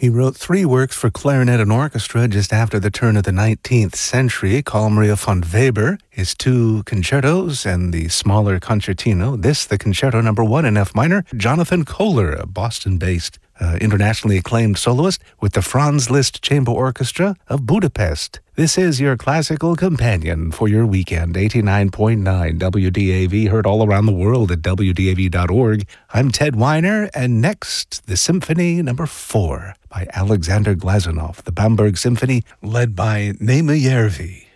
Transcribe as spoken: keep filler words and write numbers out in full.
He wrote three works for clarinet and orchestra just after the turn of the nineteenth century: Carl Maria von Weber, his two concertos, and the smaller concertino. This, the concerto number one in F minor. Jonathan Kohler, a Boston-based, uh, internationally acclaimed soloist with the Franz Liszt Chamber Orchestra of Budapest. This is your classical companion for your weekend. eighty-nine point nine W D A V, heard all around the world at W D A V dot org. I'm Ted Weiner, and next, the Symphony number four by Alexander Glazunov, the Bamberg Symphony, led by Naima Järvi.